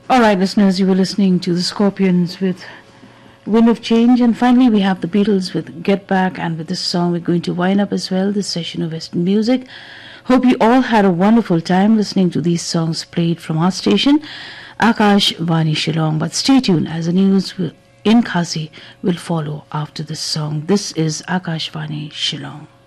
All right, listeners, you were listening to the Scorpions with Wind of Change, and finally we have the Beatles with Get Back, and with this song we're going to wind up as well this session of Western music. Hope you all had a wonderful time listening to these songs played from our station, Akash Vani Shillong. But stay tuned, as the news in Khasi will follow after this song. This is Akash Vani Shillong.